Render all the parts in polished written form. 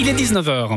Il est 19h.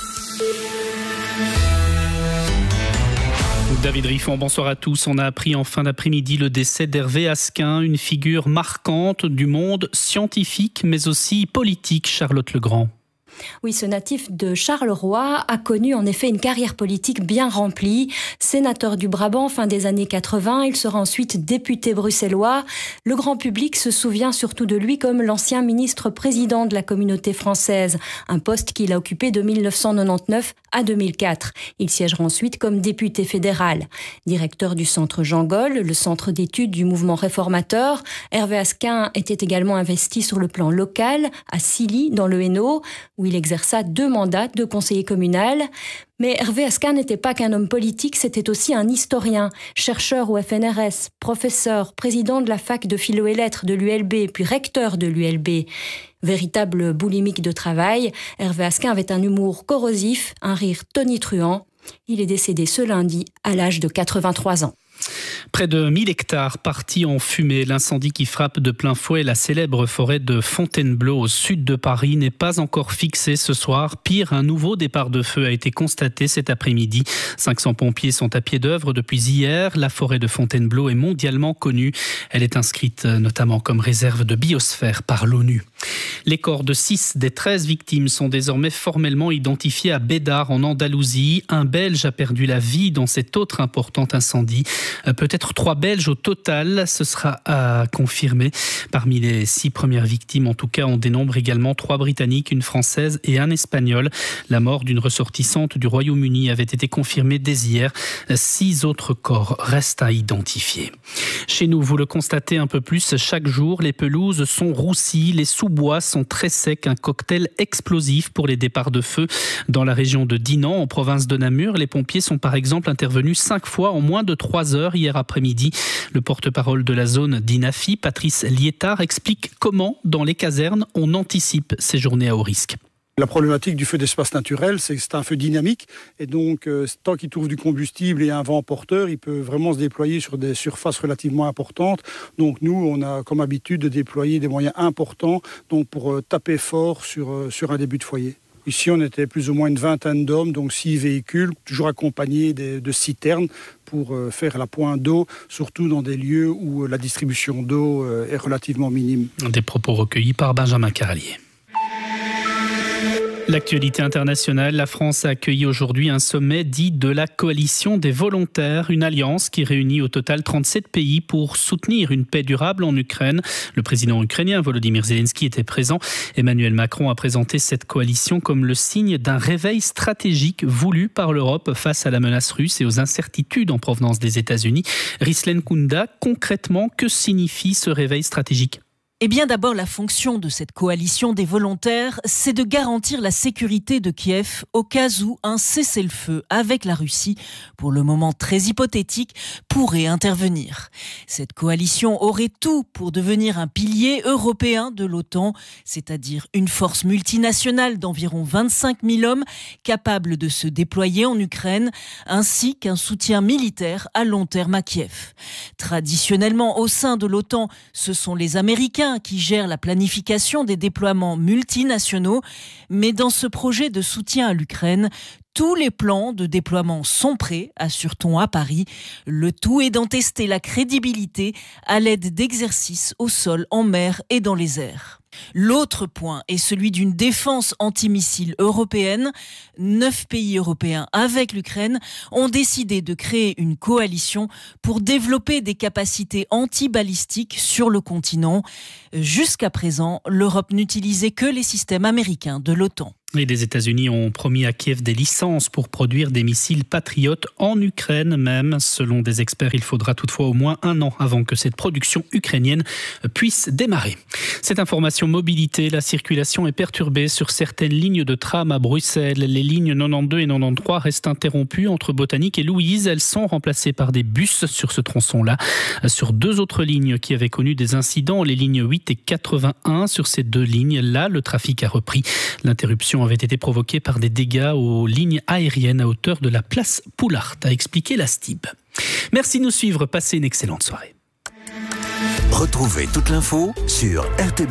David Riffon, bonsoir à tous. On a appris en fin d'après-midi le décès d'Hervé Asquin, une figure marquante du monde scientifique mais aussi politique. Charlotte Legrand. Oui, ce natif de Charleroi a connu en effet une carrière politique bien remplie. Sénateur du Brabant fin des années 80, il sera ensuite député bruxellois. Le grand public se souvient surtout de lui comme l'ancien ministre-président de la communauté française, un poste qu'il a occupé de 1999 à 2004. Il siégera ensuite comme député fédéral. Directeur du centre Jean Gol, le centre d'études du mouvement réformateur, Hervé Asquin était également investi sur le plan local, à Silly, dans le Hainaut, où il exerça 2 mandats de conseiller communal. Mais Hervé Asquin n'était pas qu'un homme politique, c'était aussi un historien, chercheur au FNRS, professeur, président de la fac de philo et lettres de l'ULB, puis recteur de l'ULB. Véritable boulimique de travail, Hervé Asquin avait un humour corrosif, un rire tonitruant. Il est décédé ce lundi à l'âge de 83 ans. Près de 1000 hectares partis en fumée. L'incendie qui frappe de plein fouet la célèbre forêt de Fontainebleau au sud de Paris n'est pas encore fixé ce soir. Pire, un nouveau départ de feu a été constaté cet après-midi. 500 pompiers sont à pied d'œuvre depuis hier. La forêt de Fontainebleau est mondialement connue. Elle est inscrite notamment comme réserve de biosphère par l'ONU. Les corps de 6 des 13 victimes sont désormais formellement identifiés à Bédar en Andalousie. Un Belge a perdu la vie dans cet autre important incendie. Peut-être 3 Belges au total, ce sera à confirmer. Parmi les 6 premières victimes, en tout cas, on dénombre également 3 Britanniques, une Française et un Espagnol. La mort d'une ressortissante du Royaume-Uni avait été confirmée dès hier. 6 autres corps restent à identifier. Chez nous, vous le constatez un peu plus, chaque jour, les pelouses sont roussies, les sous-bois sont très secs. Un cocktail explosif pour les départs de feu dans la région de Dinan, en province de Namur. Les pompiers sont par exemple intervenus 5 fois en moins de 3 heures hier après-midi. Le porte-parole de la zone d'Inafi, Patrice Liétard, explique comment, dans les casernes, on anticipe ces journées à haut risque. La problématique du feu d'espace naturel, c'est que c'est un feu dynamique et donc tant qu'il trouve du combustible et un vent porteur, il peut vraiment se déployer sur des surfaces relativement importantes. Donc nous, on a comme habitude de déployer des moyens importants donc pour taper fort sur un début de foyer. Ici, on était plus ou moins une 20aine d'hommes, donc 6 véhicules, toujours accompagnés de citernes pour faire la pointe d'eau, surtout dans des lieux où la distribution d'eau est relativement minime. Des propos recueillis par Benjamin Carlier. L'actualité internationale, la France a accueilli aujourd'hui un sommet dit de la coalition des volontaires, une alliance qui réunit au total 37 pays pour soutenir une paix durable en Ukraine. Le président ukrainien Volodymyr Zelensky était présent. Emmanuel Macron a présenté cette coalition comme le signe d'un réveil stratégique voulu par l'Europe face à la menace russe et aux incertitudes en provenance des États-Unis. Rislen Kounda, concrètement, que signifie ce réveil stratégique ? Eh bien d'abord, la fonction de cette coalition des volontaires, c'est de garantir la sécurité de Kiev au cas où un cessez-le-feu avec la Russie, pour le moment très hypothétique, pourrait intervenir. Cette coalition aurait tout pour devenir un pilier européen de l'OTAN, c'est-à-dire une force multinationale d'environ 25 000 hommes capable de se déployer en Ukraine, ainsi qu'un soutien militaire à long terme à Kiev. Traditionnellement, au sein de l'OTAN, ce sont les Américains qui gère la planification des déploiements multinationaux. Mais dans ce projet de soutien à l'Ukraine, tous les plans de déploiement sont prêts, assure-t-on à Paris. Le tout est d'en tester la crédibilité à l'aide d'exercices au sol, en mer et dans les airs. L'autre point est celui d'une défense antimissile européenne. 9 pays européens avec l'Ukraine ont décidé de créer une coalition pour développer des capacités antibalistiques sur le continent. Jusqu'à présent, l'Europe n'utilisait que les systèmes américains de l'OTAN. Et les États-Unis ont promis à Kiev des licences pour produire des missiles patriotes en Ukraine même. Selon des experts, il faudra toutefois au moins 1 an avant que cette production ukrainienne puisse démarrer. Cette information mobilité, la circulation est perturbée sur certaines lignes de tram à Bruxelles. Les lignes 92 et 93 restent interrompues entre Botanique et Louise. Elles sont remplacées par des bus sur ce tronçon-là. Sur 2 autres lignes qui avaient connu des incidents, les lignes 8 et 81, sur ces 2 lignes-là, le trafic a repris. L'interruption avait été provoquée par des dégâts aux lignes aériennes à hauteur de la place Poulart, a expliqué la STIB. Merci de nous suivre, passez une excellente soirée. Retrouvez toute l'info sur RTB.